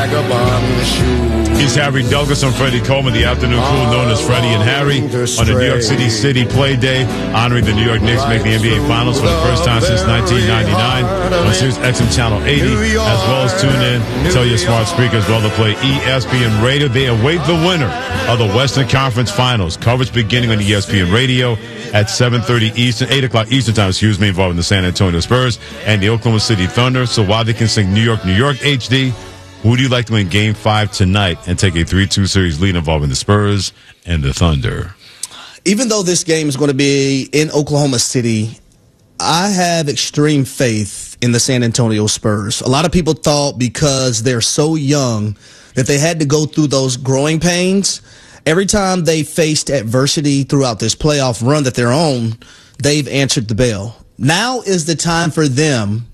vagabond shoes. He's Harry Douglas on Freddie Coleman, the afternoon crew known as Freddie and Harry, on the New York City Play Day, honoring the New York Knicks making the NBA Finals for the first time since 1999 on Sirius XM Channel 80, as well as tune in, tell your smart speakers well to play ESPN Radio. They await the winner of the Western Conference Finals. Coverage beginning on ESPN Radio at 7:30 Eastern, 8 o'clock Eastern time, involving the San Antonio Spurs and the Oklahoma City Thunder. So while they can sing New York, New York HD, who do you like to win Game 5 tonight and take a 3-2 series lead involving the Spurs and the Thunder? Even though this game is going to be in Oklahoma City, I have extreme faith in the San Antonio Spurs. A lot of people thought because they're so young that they had to go through those growing pains. Every time they faced adversity throughout this playoff run that they're on, they've answered the bell. Now is the time for them,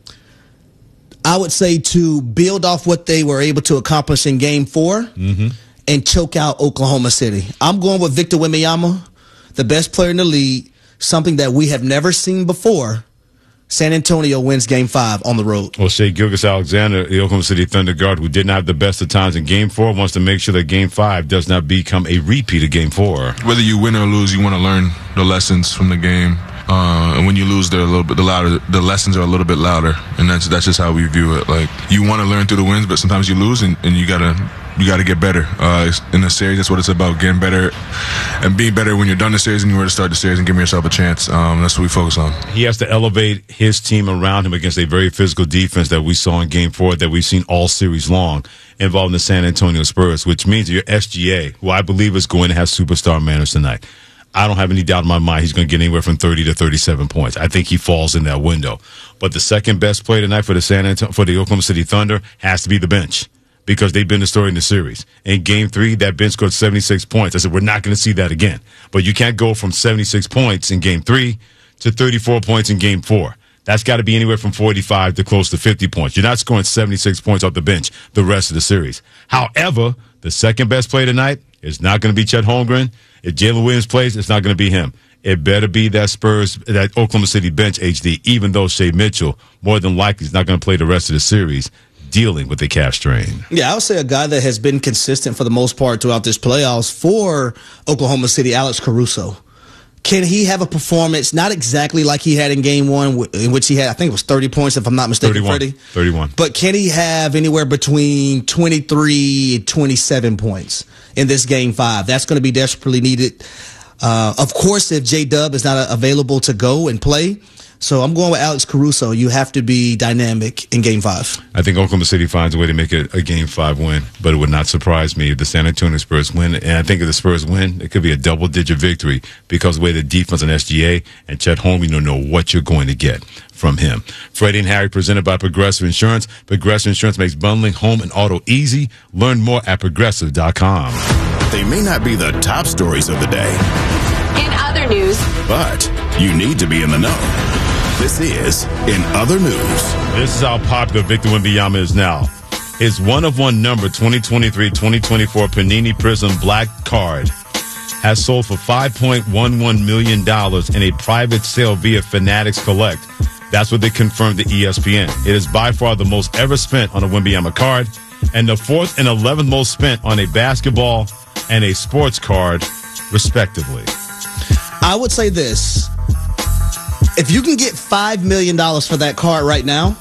I would say, to build off what they were able to accomplish in Game 4 and choke out Oklahoma City. I'm going with Victor Wembanyama, the best player in the league, something that we have never seen before. San Antonio wins Game 5 on the road. Well, Shai Gilgeous-Alexander, the Oklahoma City Thunder guard, who did not have the best of times in Game 4, wants to make sure that Game 5 does not become a repeat of Game 4. Whether you win or lose, you want to learn the lessons from the game. And when you lose, they're a little bit louder. The lessons are a little bit louder, and that's just how we view it. Like, you want to learn through the wins, but sometimes you lose, and you gotta get better. In the series, that's what it's about: getting better and being better when you're done the series and you're ready to start the series and giving yourself a chance. That's what we focus on. He has to elevate his team around him against a very physical defense that we saw in Game 4, that we've seen all series long, involving the San Antonio Spurs, which means your SGA, who I believe is going to have superstar manners tonight. I don't have any doubt in my mind he's going to get anywhere from 30 to 37 points. I think he falls in that window. But the second best player tonight for the Oklahoma City Thunder has to be the bench, because they've been the story in the series. In Game 3, that bench scored 76 points. I said, we're not going to see that again. But you can't go from 76 points in Game 3 to 34 points in Game 4. That's got to be anywhere from 45 to close to 50 points. You're not scoring 76 points off the bench the rest of the series. However, the second best player tonight is not going to be Chet Holmgren. If Jalen Williams plays, it's not going to be him. It better be that Oklahoma City bench, HD, even though Shea Mitchell more than likely is not going to play the rest of the series, dealing with a calf strain. Yeah, I would say a guy that has been consistent for the most part throughout this playoffs for Oklahoma City, Alex Caruso. Can he have a performance not exactly like he had in Game 1, in which he had, I think it was 30 points, if I'm not mistaken, 31, Freddie? 31. But can he have anywhere between 23 and 27 points in this Game 5? That's going to be desperately needed. Of course, if J-Dub is not available to go and play. So I'm going with Alex Caruso. You have to be dynamic in Game 5. I think Oklahoma City finds a way to make it a Game 5 win, but it would not surprise me if the San Antonio Spurs win. And I think if the Spurs win, it could be a double-digit victory, because the way the defense and SGA and Chet Holmgren, you don't know what you're going to get from him. Freddie and Harry, presented by Progressive Insurance. Progressive Insurance makes bundling home and auto easy. Learn more at Progressive.com. They may not be the top stories of the day. In other news, but you need to be in the know. This is In Other News. This is how popular Victor Wembanyama is now. His one-of-one number 2023-2024 Panini Prism Black card has sold for $5.11 million in a private sale via Fanatics Collect. That's what they confirmed to ESPN. It is by far the most ever spent on a Wembanyama card, and the 4th and 11th most spent on a basketball and a sports card, respectively. I would say this. If you can get $5 million for that card right now,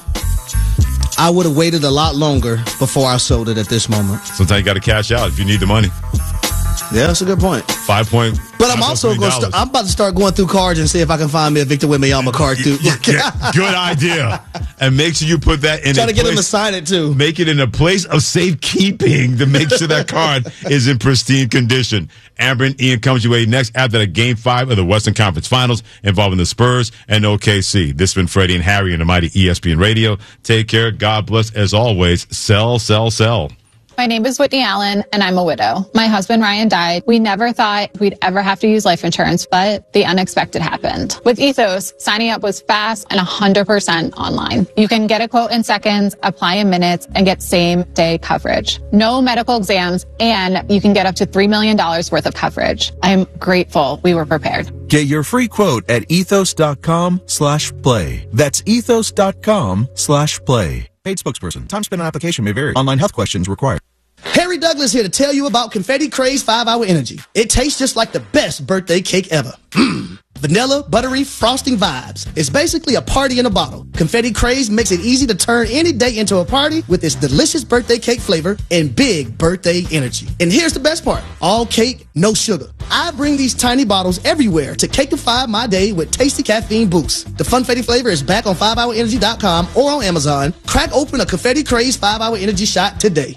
I would have waited a lot longer before I sold it at this moment. Sometimes you got to cash out if you need the money. Yeah, that's a good point. But I'm also I'm about to start going through cards and see if I can find me a Victor Wembanyama card too. Good idea. And make sure you put that in. Try to get him to sign it too. Make it in a place of safekeeping to make sure that card is in pristine condition. Amber and Ian comes your way next after the Game 5 of the Western Conference Finals involving the Spurs and OKC. This has been Freddie and Harry on the mighty ESPN Radio. Take care. God bless. As always, sell, sell, sell. My name is Whitney Allen, and I'm a widow. My husband, Ryan, died. We never thought we'd ever have to use life insurance, but the unexpected happened. With Ethos, signing up was fast and 100% online. You can get a quote in seconds, apply in minutes, and get same-day coverage. No medical exams, and you can get up to $3 million worth of coverage. I'm grateful we were prepared. Get your free quote at ethos.com/play. That's ethos.com/play. Paid spokesperson. Time spent on application may vary. Online health questions required. Harry Douglas here to tell you about Confetti Craze 5-Hour Energy. It tastes just like the best birthday cake ever. Vanilla, buttery, frosting vibes. It's basically a party in a bottle. Confetti Craze makes it easy to turn any day into a party with its delicious birthday cake flavor and big birthday energy. And here's the best part. All cake, no sugar. I bring these tiny bottles everywhere to cakeify my day with tasty caffeine boosts. The Funfetti flavor is back on 5hourenergy.com or on Amazon. Crack open a Confetti Craze 5-Hour Energy shot today.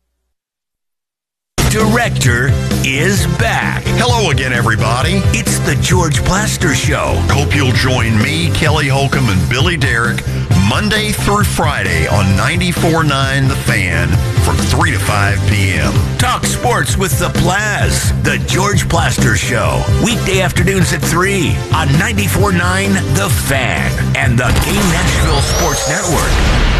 Director is back. Hello again, everybody. It's the George Plaster Show. Hope you'll join me, Kelly Holcomb, and Billy Derrick Monday through Friday on 94.9 The Fan from 3 to 5 p.m. Talk sports with the Plaz. The George Plaster Show. Weekday afternoons at 3 on 94.9 The Fan and the Game Nashville Sports Network.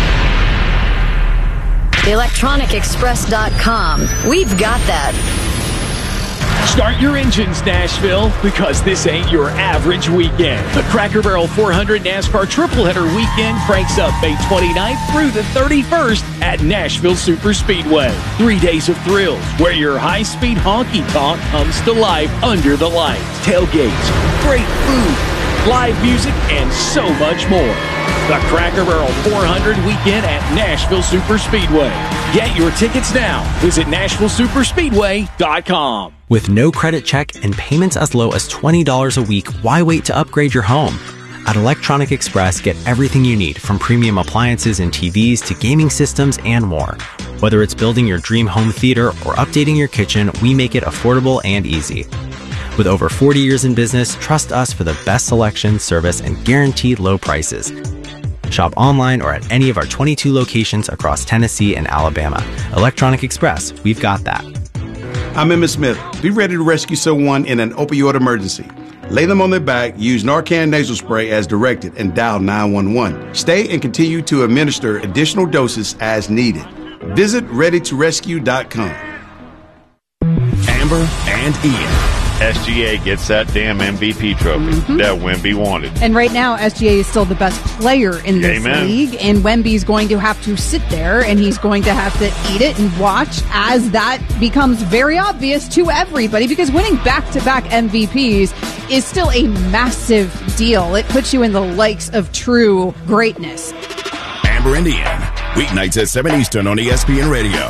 ElectronicExpress.com. We've got that. Start your engines, Nashville, because this ain't your average weekend. The Cracker Barrel 400 NASCAR Tripleheader Weekend cranks up May 29th through the 31st at Nashville Superspeedway. 3 days of thrills where your high-speed honky-tonk comes to life under the lights. Tailgates, great food, live music, and so much more. The Cracker Barrel 400 Weekend at Nashville Superspeedway. Get your tickets now. Visit NashvilleSuperspeedway.com. With no credit check and payments as low as $20 a week, why wait to upgrade your home? At Electronic Express, get everything you need, from premium appliances and TVs to gaming systems and more. Whether it's building your dream home theater or updating your kitchen, we make it affordable and easy. With over 40 years in business, trust us for the best selection, service, and guaranteed low prices. Shop online or at any of our 22 locations across Tennessee and Alabama. Electronic Express, we've got that. I'm Emmett Smith. Be ready to rescue someone in an opioid emergency. Lay them on their back, use Narcan nasal spray as directed, and dial 911. Stay and continue to administer additional doses as needed. Visit ReadyToRescue.com. Amber and Ian. SGA gets that damn MVP trophy that Wemby wanted. And right now, SGA is still the best player in this league, and Wemby's going to have to sit there, and he's going to have to eat it and watch as that becomes very obvious to everybody, because winning back-to-back MVPs is still a massive deal. It puts you in the likes of true greatness. Amber and Ian, weeknights at 7 Eastern on ESPN Radio.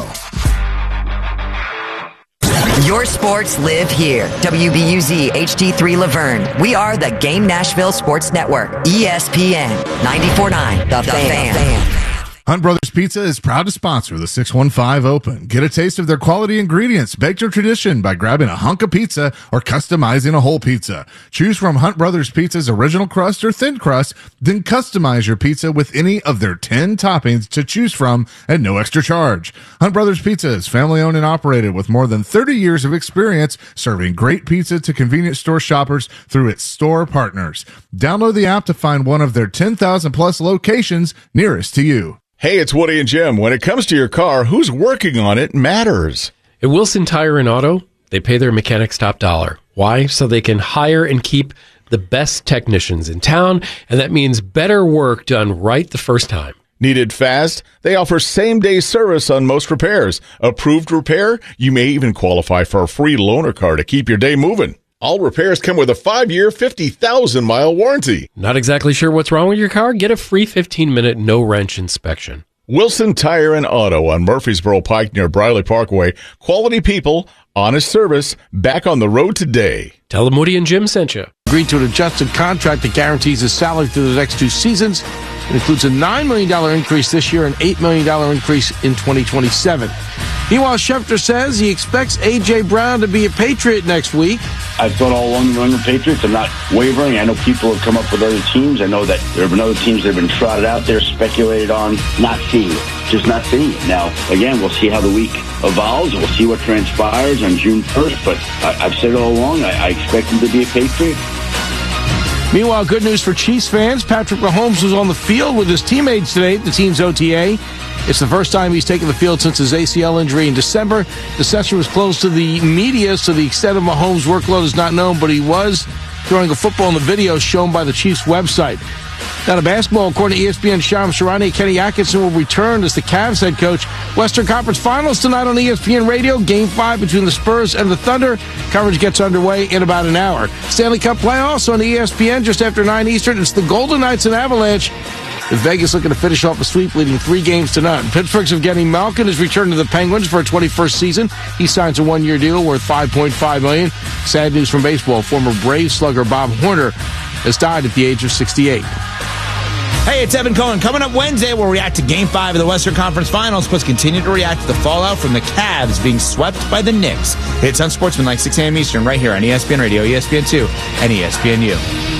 Your sports live here. WBUZ HD3 Laverne. We are the Game Nashville Sports Network. ESPN 94.9 The Fan. Hunt Brothers Pizza is proud to sponsor the 615 Open. Get a taste of their quality ingredients, baked to tradition by grabbing a hunk of pizza or customizing a whole pizza. Choose from Hunt Brothers Pizza's original crust or thin crust, then customize your pizza with any of their 10 toppings to choose from at no extra charge. Hunt Brothers Pizza is family owned and operated with more than 30 years of experience serving great pizza to convenience store shoppers through its store partners. Download the app to find one of their 10,000 plus locations nearest to you. Hey, it's Woody and Jim. When it comes to your car, who's working on it matters. At Wilson Tire and Auto, they pay their mechanics top dollar. Why? So they can hire and keep the best technicians in town, and that means better work done right the first time. Needed fast? They offer same-day service on most repairs. Approved repair? You may even qualify for a free loaner car to keep your day moving. All repairs come with a 5-year, 50,000-mile warranty. Not exactly sure what's wrong with your car? Get a free 15-minute no-wrench inspection. Wilson Tire and Auto on Murfreesboro Pike near Briley Parkway. Quality people, honest service, back on the road today. Tell them Woody and Jim sent you. Agreed to an adjusted contract that guarantees his salary through the next 2 seasons. It includes a $9 million increase this year and $8 million increase in 2027. Meanwhile, Schefter says he expects A.J. Brown to be a Patriot next week. I thought all along the New England Patriots. I'm not wavering. I know people have come up with other teams. I know that there have been other teams that have been trotted out there, speculated on, not seeing it. Just not seeing it. Now, again, we'll see how the week evolves. We'll see what transpires on June 1st. But I've said all along, I expect him to be a Patriot. Meanwhile, good news for Chiefs fans. Patrick Mahomes was on the field with his teammates today at the team's OTA. It's the first time he's taken the field since his ACL injury in December. The session was closed to the media, so the extent of Mahomes' workload is not known, but he was throwing a football in the video shown by the Chiefs' website. Now to basketball, according to ESPN, Shams Charania and Kenny Atkinson will return as the Cavs head coach. Western Conference Finals tonight on ESPN Radio. Game 5 between the Spurs and the Thunder. Coverage gets underway in about an hour. Stanley Cup playoffs on ESPN just after 9 Eastern. It's the Golden Knights and Avalanche. With Vegas looking to finish off a sweep, leading 3 games to none. Pittsburgh's Evgeny Malkin has returned to the Penguins for a 21st season. He signs a 1-year deal worth $5.5 million. Sad news from baseball. Former Braves slugger Bob Horner has died at the age of 68. Hey, it's Evan Cohen. Coming up Wednesday, we'll react to Game 5 of the Western Conference Finals, plus continue to react to the fallout from the Cavs being swept by the Knicks. It's Unsportsmanlike, 6 a.m. Eastern, right here on ESPN Radio, ESPN2, and ESPNU.